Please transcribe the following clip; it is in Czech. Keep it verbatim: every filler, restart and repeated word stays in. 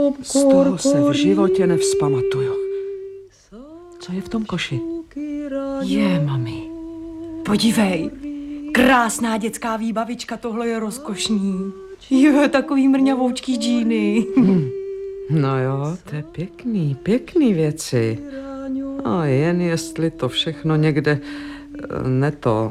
Z toho se v životě nevzpamatuju. Co je v tom koši? Je, mami. Podívej, krásná dětská výbavička, tohle je rozkošný. Je, takový mrňavoučký džíny. Hmm. No jo, to je pěkný, pěkný věci. A jen jestli to všechno někde ne to,